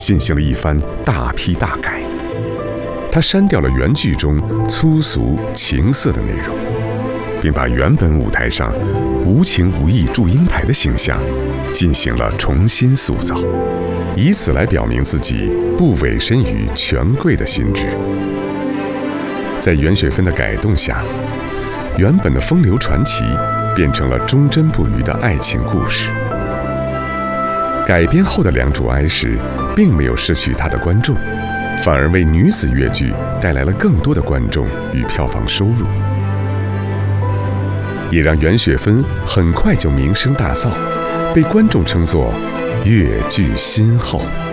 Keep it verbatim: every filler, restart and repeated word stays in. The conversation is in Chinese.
进行了一番大批大改。他删掉了原剧中粗俗情色的内容，并把原本舞台上无情无义祝英台的形象进行了重新塑造，以此来表明自己不委身于权贵的心智。在袁雪芬的改动下，原本的风流传奇变成了忠贞不渝的爱情故事。改编后的《良渚哀时》并没有失去它的观众，反而为女子越剧带来了更多的观众与票房收入，也让袁雪芬很快就名声大噪，被观众称作越剧新后。